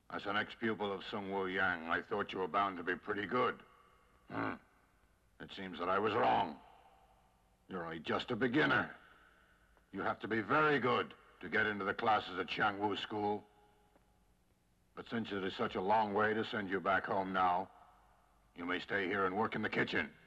As an ex-pupil of Sung Woo Yang, I thought you were bound to be pretty good. It seems that I was wrong. You're only just a beginner. You have to be very good to get into the classes at Shangwu School. But since it is such a long way to send you back home now, you may stay here and work in the kitchen.